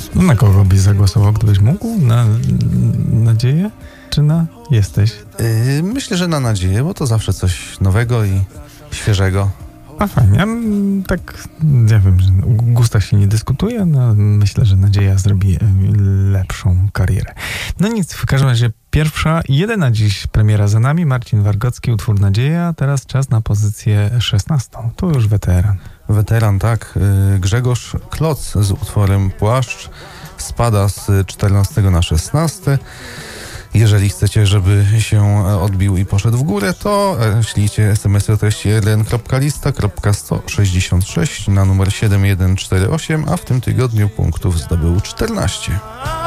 No, na kogo byś zagłosował, gdybyś mógł? Na nadzieję? Czy na jesteś? Myślę, że na nadzieję, bo to zawsze coś nowego i świeżego. A fajnie, tak, ja wiem, że u gustach się nie dyskutuje, no myślę, że nadzieja zrobi lepszą karierę. No nic, w każdym razie pierwsza i jedyna dziś premiera za nami, Marcin Wargocki, utwór Nadzieja, teraz czas na pozycję 16. Tu już weteran. Weteran, tak. Grzegorz Kloc z utworem Płaszcz spada z 14 na 16. Jeżeli chcecie, żeby się odbił i poszedł w górę, to ślijcie SMS-y o treści rn.lista.166 na numer 7148, a w tym tygodniu punktów zdobył 14.